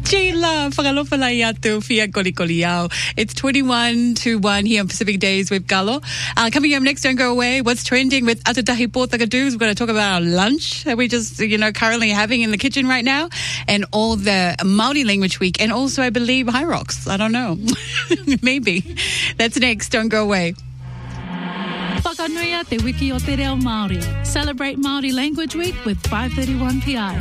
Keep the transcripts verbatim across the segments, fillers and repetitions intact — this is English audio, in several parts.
Sheila, whakalopalai atu, fia koli koli au. It's twenty-one to one here on Pacific Days with Galo. Uh, coming up next, don't go away. What's trending with Atutahi Pōtakatus? We're going to talk about our lunch that we just, you know, currently having in the kitchen right now, and all the Māori Language Week, and also, I believe, High Rocks. I don't know. Maybe. That's next. Don't go away. Whakanuia te wiki o te reo Māori. Celebrate Māori Language Week with five thirty-one P I.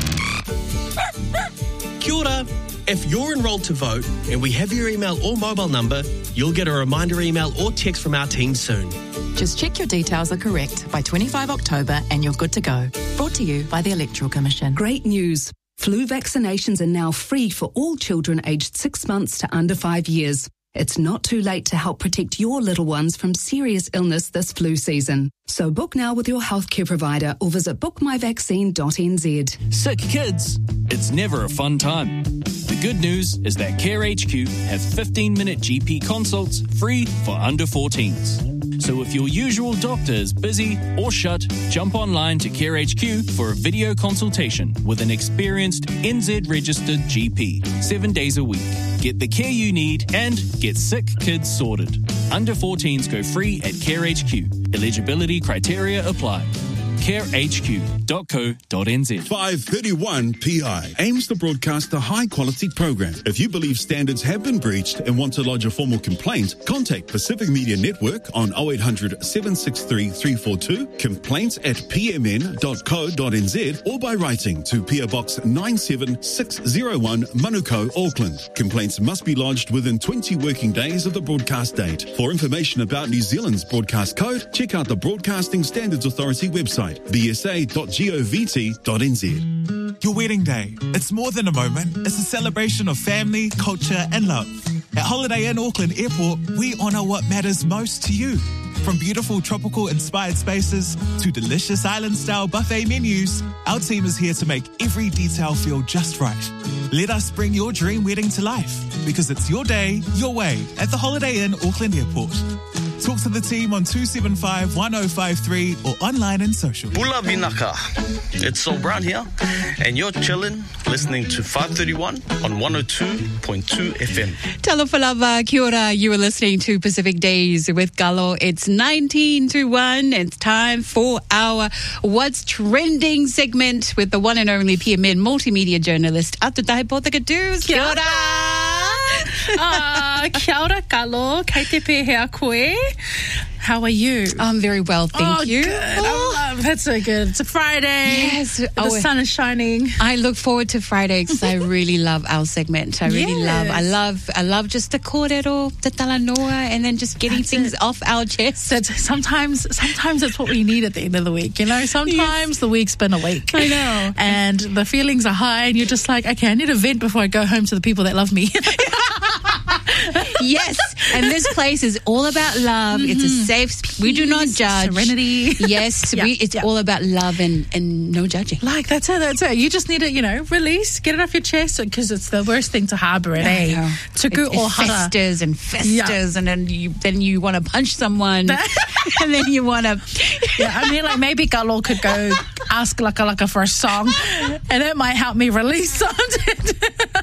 Kia ora. If you're enrolled to vote and we have your email or mobile number, you'll get a reminder email or text from our team soon. Just check your details are correct by twenty-fifth of October and you're good to go. Brought to you by the Electoral Commission. Great news. Flu vaccinations are now free for all children aged six months to under five years. It's not too late to help protect your little ones from serious illness this flu season. So book now with your healthcare provider or visit book my vaccine dot n z. Sick kids, it's never a fun time. The good news is that Care H Q have fifteen minute G P consults free for under fourteens. So if your usual doctor is busy or shut, jump online to Care H Q for a video consultation with an experienced N Z-registered G P, seven days a week. Get the care you need and get sick kids sorted. Under fourteens go free at Care H Q. Eligibility criteria apply. care h q dot co dot n z. five thirty-one P I aims to broadcast a high-quality program. If you believe standards have been breached and want to lodge a formal complaint, contact Pacific Media Network on oh eight hundred, seven six three, three four two, complaints at p m n dot co dot n z, or by writing to P O Box nine seven six oh one, Manukau, Auckland. Complaints must be lodged within twenty working days of the broadcast date. For information about New Zealand's broadcast code, check out the Broadcasting Standards Authority website, b s a dot gov dot n z. Your wedding day. It's more than a moment. It's a celebration of family, culture and love. At Holiday Inn Auckland Airport, we honour what matters most to you. From beautiful tropical inspired spaces to delicious island-style buffet menus, our team is here to make every detail feel just right. Let us bring your dream wedding to life, because it's your day, your way at the Holiday Inn Auckland Airport. Talk to the team on two seven five, one oh five three or online and social. Pula Vinaka. It's Sol Brown here, and you're chilling, listening to five thirty-one on one oh two point two F M. Talofalava, kia ora. You are listening to Pacific Days with Galo. It's nineteen to one. It's time for our What's Trending segment with the one and only P M N multimedia journalist, Atutahi Pōtakatus. Kia ora. Ah, kia ora, Galo. Kei te pēhea koe. How are you? I'm very well, thank oh, you. Good. Oh. I love, that's so good. It's a Friday. Yes. The oh, sun is shining. I look forward to Friday because I really love our segment. I really yes. love, I love, I love just the kōrero, the talanoa, and then just getting that's things it. off our chest. That's, sometimes, sometimes that's what we need at the end of the week. You know, sometimes yes. the week's been a week. I know. And the feelings are high and you're just like, okay, I need a vent before I go home to the people that love me. Yes, and this place is all about love. Mm-hmm. It's a safe space. We do not judge. Serenity. Yes, yeah, we, it's yeah. all about love and, and no judging. Like, that's it, that's it. You just need to, you know, release, get it off your chest, because it's the worst thing to harbour it, eh? Tuku it, it or hara. festers and festers, yeah. and then you then you want to punch someone, and then you want to... Yeah, I mean, like, maybe Galo could go ask Laka Laka for a song, and it might help me release something.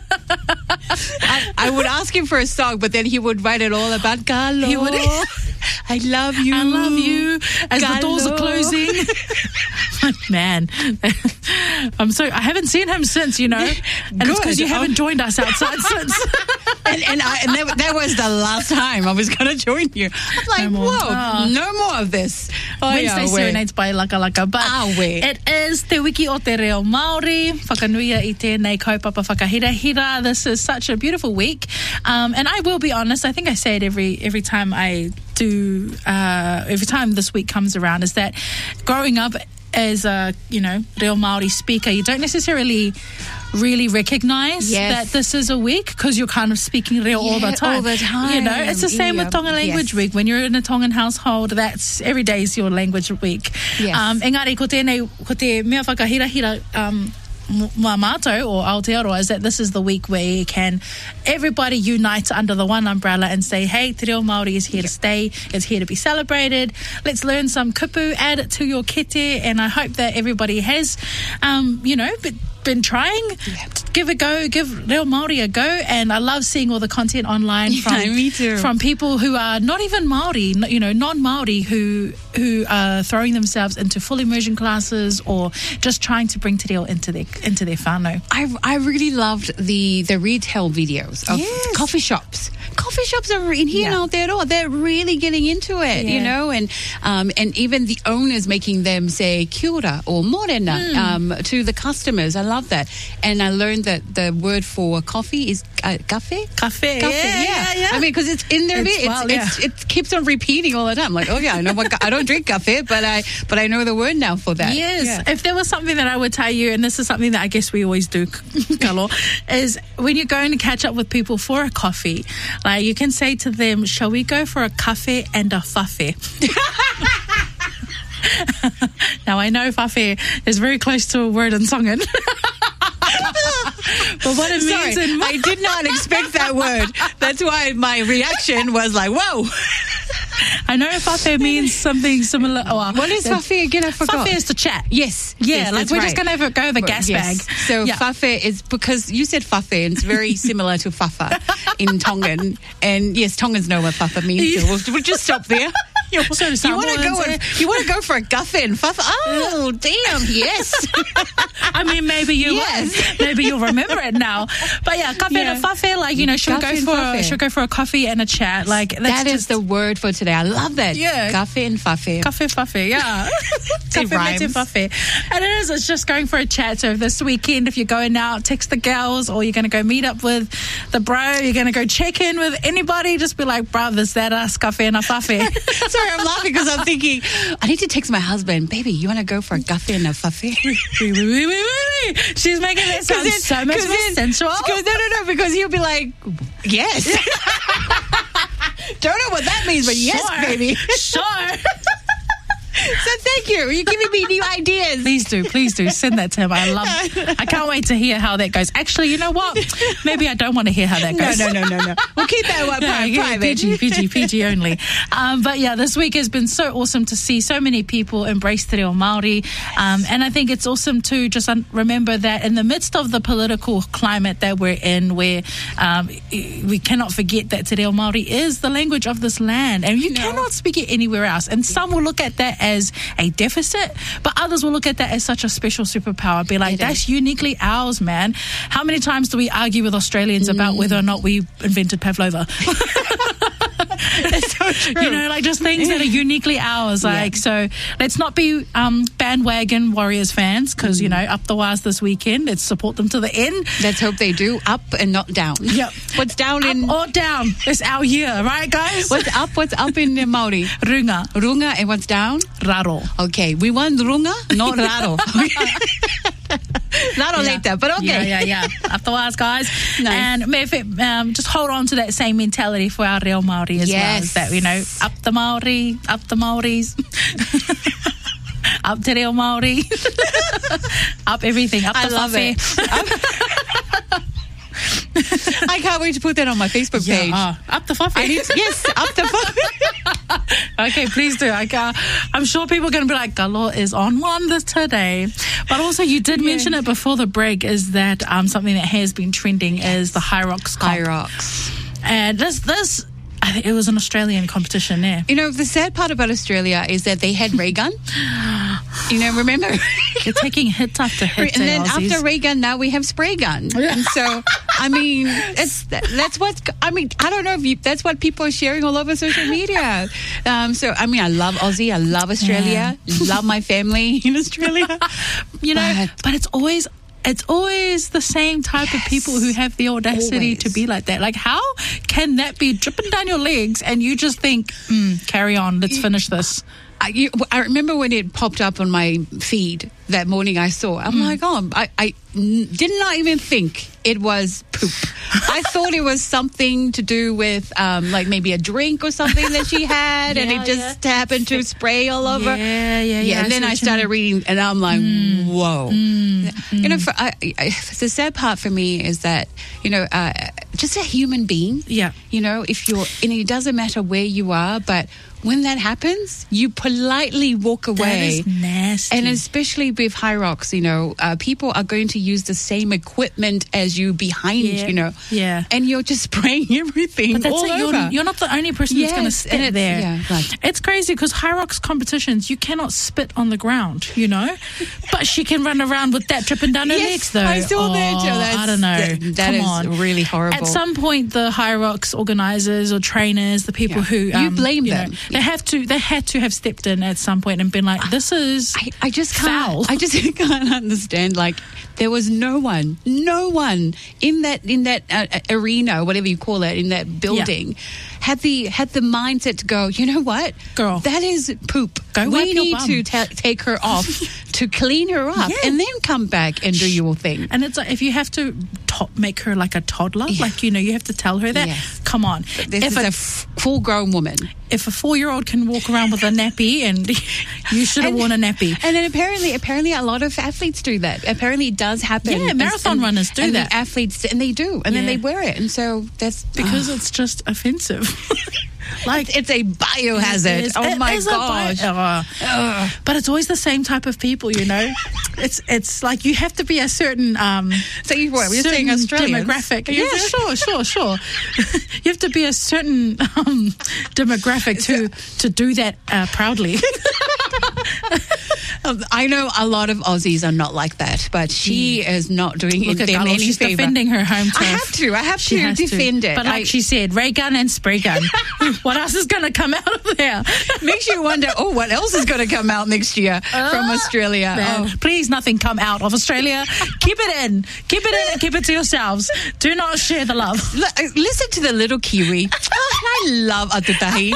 I, I would ask him for a song, but then he would write it all about Galo. He would. I love you. I love you. As Galo. The doors are closing. Man, I'm so. I haven't seen him since, you know, and Good. It's because you haven't joined us outside since. and and, I, and that, that was the last time I was going to join you. I'm like, no whoa, oh. no more of this. Oh, Wednesday yeah, Serenades by Laka Laka, but ah, it is Te Wiki o Te Reo Māori. Whakanuia I tēnei kaupapa whakahirahira. This is such a beautiful week, um, and I will be honest. I think I say it every every time I do. Uh, every time this week comes around, is that growing up as a, you know, Reo Māori speaker, you don't necessarily really recognise yes. that this is a week because you're kind of speaking Reo yeah, all the time. all the time. You know, it's the same yeah. with Tonga Language yes. Week. When you're in a Tongan household, that's every day is your language week. Yes. Um, engari, ko tēnei, ko te mea whakahirahira um, mā mātou or Aotearoa is that this is the week where you can everybody unite under the one umbrella and say, hey, Te Reo Māori is here to stay, it's here to be celebrated. Let's learn some kupu, add it to your kete, and I hope that everybody has, um, you know, but been trying. Give a go, give Reo Māori a go, and I love seeing all the content online from Yeah, me too. from people who are not even Māori, n- you know, non-Māori who who are throwing themselves into full immersion classes or just trying to bring te reo into their into their whānau. I I really loved the the retail videos of Yes. coffee shops. Coffee shops are in here Yeah. and out there at all. They're really getting into it, you Yeah. know, and um, and even the owners making them say kia ora or morena Hmm. um, to the customers. I love that. And I learned that the word for coffee is uh, cafe. Cafe, Cafe, yeah, yeah, yeah. I mean, because it's in there. It's It's, wild, it's, it keeps on repeating all the time. Like, oh yeah, I know what I don't drink cafe, but I but I know the word now for that. Yes. Yeah. If there was something that I would tell you, and this is something that I guess we always do, Kalo, is when you're going to catch up with people for a coffee, like you can say to them, shall we go for a cafe and a whawhi? Now, I know whawhi is very close to a word in Tongan. But what it Sorry, means in I did not expect that word. That's why my reaction was like, whoa. I know whawhi means something similar. Oh, What is whawhi again? I forgot. Whawhi is to chat. Yes. Yeah, yes, like that's we're right. just going to have a go of a gas Yes. bag. So Yeah. whawhi is because you said whawhi and it's very similar to whafa in Tongan. And yes, Tongans know what whafa means. So we'll, we'll just stop there. You, So do you want to Samoans, go? eh? And, you want to go for a guffin and whafa? Oh, damn! Yes. I mean, maybe you Yes. will. Maybe you'll remember it now. But yeah, cafe Yeah. and a whawhi, like, you know, she'll Cafe go and for whawhi. she'll go for a coffee and a chat. Like that's That is just the word for today. I love that. Yeah. Cafe and whafa. Cafe whawhi, yeah. Cafe rhymes. mate whawhi. And it is, it's just going for a chat. So this weekend, if you're going out, text the girls, or you're going to go meet up with the bro, you're going to go check in with anybody, just be like, bruv, is that us, cafe and a whawhi? Sorry, I'm laughing because I'm thinking, I need to text my husband, baby, you want to go for a guffin and a whafa? Wee, wee, wee, wee, wee. She's making it sound then- so much 'cause more then- sensual. Because, no, no, no, because he'll be like, yes. Don't know what that means, but yes, Sure. baby. Sure. So thank you. You're giving me new ideas. Please do, please do send that to him. I love. I can't wait to hear how that goes. Actually, you know what? Maybe I don't want to hear how that No, goes. no, no, no, no. We'll keep that one Yeah, pri- yeah, private. P G, P G, P G only. Um, but yeah, this week has been so awesome to see so many people embrace te reo Māori. Um, and I think it's awesome to just un- remember that in the midst of the political climate that we're in, where um, i- we cannot forget that te reo Māori is the language of this land. And you No. cannot speak it anywhere else. And some will look at that as a deficit, but others will look at that as such a special superpower. Be like, It that's is. uniquely ours, man. How many times do we argue with Australians about whether or not we invented pavlova? That's so true. You know, like just things that are uniquely ours. Like, so let's not be um, bandwagon Warriors fans because, you know, up the wires this weekend. Let's support them to the end. Let's hope they do up and not down. Yep. What's down in... Up or down. It's our year, right, guys? What's up? What's up in uh, Māori? Runga. Runga, and what's down? Raro. Okay, we want runga, not raro. Raro Yeah. later, but okay. Yeah, yeah, yeah. Up the wires, guys. Nice. And if it, um, just hold on to that same mentality for our real Māori as well. Yes. Is that, you know, up the Māori, up the Māoris. Up te reo Māori. Up everything. Up I the love whawhi. it. I can't wait to put that on my Facebook page. Yeah, uh, up the whawhi. I need to, yes, up the phone. Okay, please do. I can, I'm sure people are going to be like, Galo is on one this today. But also, you did mention it before the break, is that um, something that has been trending is the High Rocks comp. High Rocks. And this, this, I think it was an Australian competition there. You know, the sad part about Australia is that they had ray gun. You know, remember? You're taking hit after hit. And then eh, Aussies. after ray gun, now we have spray gun. And so, I mean, it's that's what I mean. I don't know if you, that's what people are sharing all over social media. Um, so, I mean, I love Aussie. I love Australia. Love my family in Australia. You know, But- but it's always. It's always the same type of people who have the audacity Always. to be like that. Like, how can that be dripping down your legs and you just think, mm, carry on, let's finish this? I, you, I remember when it popped up on my feed that morning. I saw. I'm like, oh, I, I n- did not even think it was poop. I thought it was something to do with, um, like maybe a drink or something that she had, and Yeah, it just happened to spray all over. Yeah, yeah, yeah. And then see I what you started mean. reading, and I'm like, whoa. You know, for, I, I, the sad part for me is that, you know, uh, just a human being. Yeah. You know, if you're, and it doesn't matter where you are, but when that happens, you politely walk away. That is nasty. And especially with High Rocks, you know, uh, people are going to use the same equipment as you behind, Yeah. you know. Yeah. And you're just spraying everything But that's all it. over. You're, you're not the only person Yes, that's going to and spit it's- there. yeah, right. It's crazy because High Rocks competitions, you cannot spit on the ground, you know? But she can run around with that dripping down her Yes, legs, though. I saw oh, that, Joe. That's- I don't know. that- that Come is on. really horrible. At some point, the High Rocks organisers or trainers, the people Yeah. who You um, blame know, them. they have to. They had to have stepped in at some point and been like, "This is." I, I just can't. Foul. I just can't understand. Like, there was no one, no one in that in that uh, arena, whatever you call it, in that building, had the had the mindset to go. You know what, Girl. that is poop. Go we wipe your need bum." to ta- take her off to clean her up, Yeah. and then come back and do your thing. And it's like if you have to to- make her like a toddler, Yeah. like you know, you have to tell her that. Yes. Come on, This if is a a f- full-grown woman. if a four-year-old can walk around with a nappy, and you should have And- worn a nappy. And then apparently, apparently, a lot of athletes do that. Apparently, it does happen. Yeah, And- marathon and- runners do and that. The athletes, and they do, and then Yeah. they wear it, and so that's Because it's just offensive. Like it's a biohazard. It is- Oh it my is a bi- gosh! uh, Ugh. but it's always the same type of people, you know. it's it's like you have to be a certain um So you what? We're saying certain Australians? demographic. Is Yeah, it? sure, sure, sure. You have to be a certain um, demographic to to do that uh, proudly. Um, I know a lot of Aussies are not like that, but she is not doing Look at them Gallo, any she's favor. defending her home turf. I have to. I have She to has defend it. But like I- she said, ray gun and spray gun. What else is going to come out of there? makes you wonder. Oh, what else is going to come out next year from Australia? Man, Oh. please, nothing come out of Australia. Keep it in. Keep it in and keep it to yourselves. Do not share the love. L- listen to the little Kiwi. Oh, I love Atutahi.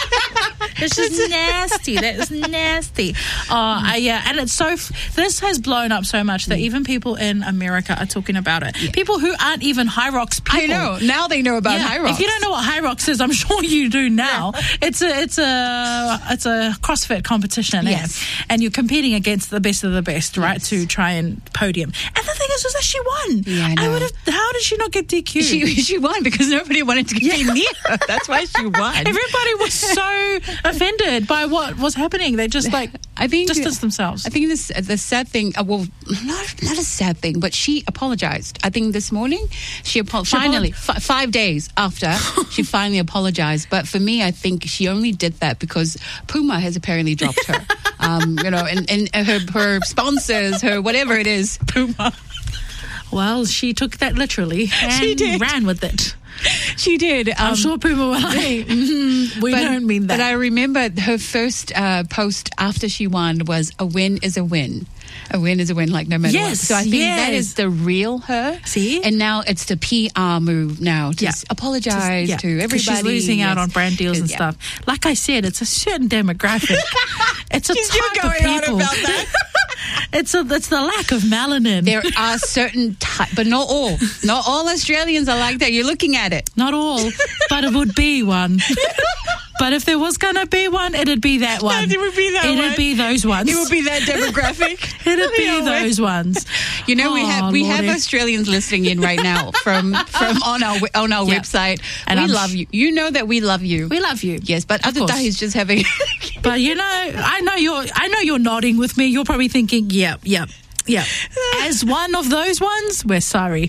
It's just nasty. That's nasty. Oh, uh, yeah. And it's so, f- this has blown up so much that even people in America are talking about it. People who aren't even High Rocks people. I know. Now they know about Yeah, High Rocks. If you don't know what High Rocks is, I'm sure you do now. It's a it's a it's a CrossFit competition. Yes. eh? And you're competing against the best of the best, right? Yes. To try and podium. And the thing is, was that she won. Yeah, I know. would have. How did she not get D Q? She, she won because nobody wanted to be near her. That's why she won. Everybody was so offended by what was happening. They just like I think distanced themselves. I think this the sad thing. Uh, well, not not a sad thing, but she apologized. I think this morning she, apo- She finally f- five days after she finally apologized. But for me, I think she only did that because Puma has apparently dropped her. um, you know, and, and her her sponsors, her whatever it is, Puma. Well, she took that literally and She did. ran with it. She did. Um, I'm sure Puma were like, mm, we but, don't mean that. But I remember her first uh, post after she won was a win is a win. A win is a win, like no matter what. Yes, So I think that yes. is the real her. See? And now it's the P R move now to Yeah. s- apologize Yeah, to 'cause everybody. she's losing out Yes. on brand deals and Yeah. stuff. Like I said, it's a certain demographic. It's a She's type still of going on people. about that. it's a it's the lack of melanin. There are certain type, but not all. Not all Australians are like that. You're looking at it. Not all, but it would be one. But if there was going to be one, it'd be that one. It would be that It'd one. be those ones. It would be that demographic. It'd be Yeah, well. those ones. You know, we Oh, have we have Lordy. Australians listening in right now from from on our on our Yeah. website. And we I'm love sh- you. You know that we love you. We love you. Yes, but Of other course. day is just having. But you know, I know you're. I know you're nodding with me. You're probably thinking, "Yep, yep, yep." As one of those ones, we're sorry.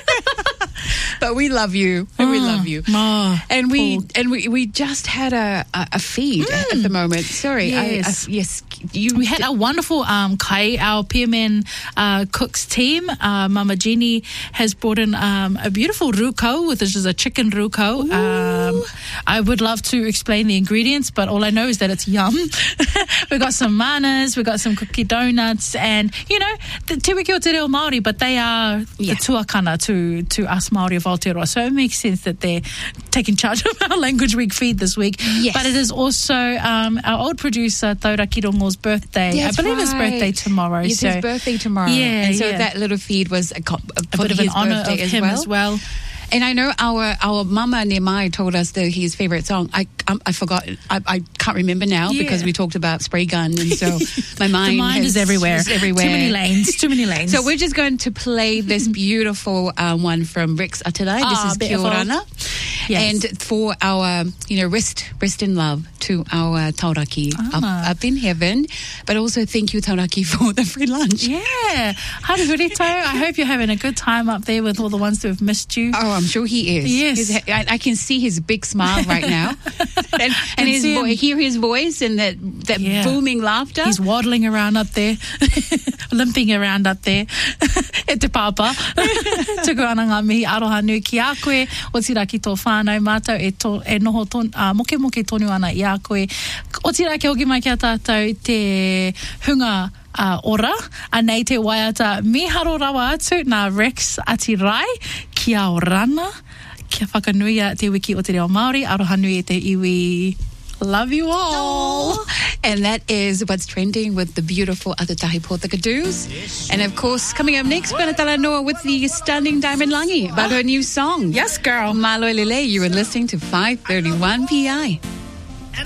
But we love you, and we love you, Oh, and we Paul. and we, we just had a a, a feed at, at the moment. Sorry, Yes. I, I, yes, you. We had a wonderful um, kai, our Peerman uh, cooks team. Uh, Mama Jeannie has brought in um, a beautiful ruko, which is a chicken ruko. Um, I would love to explain the ingredients, but all I know is that it's yum. We got some manas, we got some cookie donuts, and you know, the te wiki o te reo Māori, but they are Yeah. the tuakana to to us Māori of Aotearoa. So it makes sense that they're taking charge of our Language Week feed this week. Yes. But it is also um, our old producer Taura Kirongo's birthday. That's I believe his right. birthday tomorrow. It's so his birthday tomorrow. Yeah, and so yeah. that little feed was a, co- a, a for bit of an his honour birthday of as him well. as well. And I know our our Mama Nemai told us that his favorite song. I um, I forgot. I, I can't remember now Yeah. because we talked about spray gun, and so my mind The mind has- is everywhere. is everywhere. Too many lanes. Too many lanes. So we're just going to play this beautiful um, one from Rex Atadai. Ah, This is Kia beautiful. Orana. Yes. And for our, you know, rest rest in love to our tauraki Ah. up, up in heaven. But also thank you, tauraki, for the free lunch. Yeah. Haere Rito, I hope you're having a good time up there with all the ones who have missed you. Oh, I'm sure he is. Yes. He's- I, I can see his big smile right now. and and his see vo- him. hear his voice and that, that Yeah. booming laughter. He's waddling around up there, limping around up there. E te papa. Tuku ana ngā mihi aroha nui ki a koe, o tira ki tō whānau mātou e, to, e noho ton, uh, moke moke tonu ana i a koe. O tira ki hoki mai ki a tātou te hunga uh, ora, a nei te waiata mi haro rawa atu nā Rex ati rai ki a orana, kia whakanuia te wiki o te reo Māori, aroha nui e te iwi. Love you all. And that is what's trending with the beautiful Atatahi Pōtakadoos. And of course, coming up next, we're going to tell Noah with the stunning Diamond Langi about her new song. Yes, girl. Malo Lele, you are listening to five thirty-one P I.